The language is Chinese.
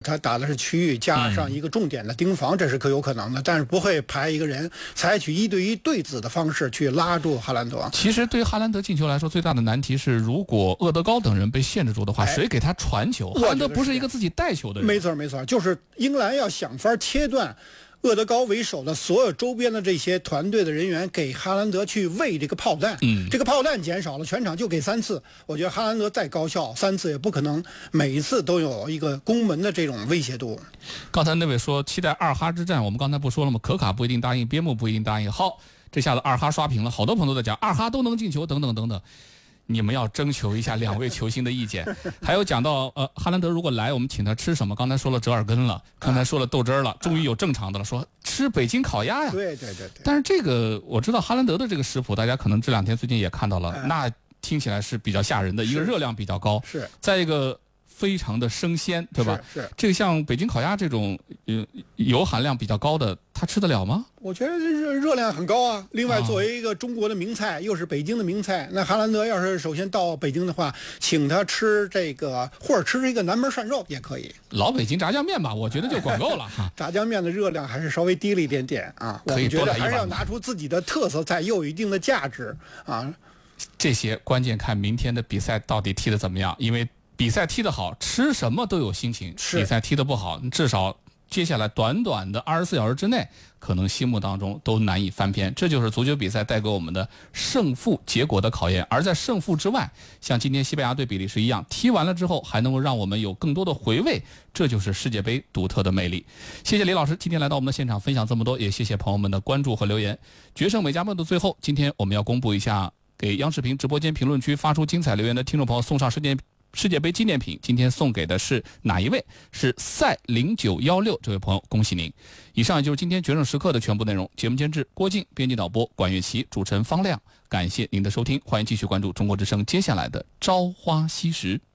他打的是区域加上一个重点的盯防，这是可有可能的，但是不会排一个人采取1对1对子的方式去拉住哈兰德。 其实对于哈兰德进球来说，最大的难题是，如果厄德高等人被限制住的话，谁给他传球？哈兰德不是一个自己带球的人。 没错，就是英格兰要想法切断厄德高为首的所有周边的这些团队的人员，给哈兰德去喂这个炮弹。这个炮弹减少了，全场就给3次。我觉得哈兰德再高效，3次也不可能每一次都有一个攻门的这种威胁度。 刚才那位说期待2哈之战，我们刚才不说了吗？可卡不一定答应，边牧不一定答应。好，这下子2哈刷屏了，好多朋友都在讲2哈都能进球，等等等等。你们要征求一下2位球星的意见。还有讲到哈兰德如果来，我们请他吃什么？刚才说了折耳根了，刚才说了豆汁了，终于有正常的了，说吃北京烤鸭呀。 对。 但是这个我知道哈兰德的这个食谱，大家可能这2天最近也看到了，那听起来是比较吓人的，一个热量比较高， 是再一个非常的生鲜，对吧？ 是这个像北京烤鸭这种油含量比较高的，他吃得了吗？ 我觉得热量很高啊。另外，作为一个中国的名菜，又是北京的名菜，那哈兰德要是首先到北京的话，请他吃这个，或者吃一个南门涮肉也可以。 老北京炸酱面吧，我觉得就管够了哈。 炸酱面的热量还是稍微低了一点点啊， 可以多来一碗。 我觉得还是要拿出自己的特色菜，又有一定的价值啊。 这些关键看明天的比赛到底踢得怎么样，因为比赛踢得好，吃什么都有心情；比赛踢得不好，至少接下来短短的24小时之内，可能心目当中都难以翻篇。这就是足球比赛带给我们的胜负结果的考验。而在胜负之外，像今天西班牙对比利时一样，踢完了之后还能够让我们有更多的回味，这就是世界杯独特的魅力。谢谢李老师今天来到我们的现场分享这么多，也谢谢朋友们的关注和留言。决胜美加梦的最后，今天我们要公布一下给央视频直播间评论区发出精彩留言的听众朋友送上世界杯纪念品，今天送给的是哪一位？是赛0916这位朋友，恭喜您！以上就是今天决胜时刻的全部内容。节目监制郭靖，编辑导播管乐琪，主持人方亮。感谢您的收听，欢迎继续关注中国之声接下来的朝花夕拾。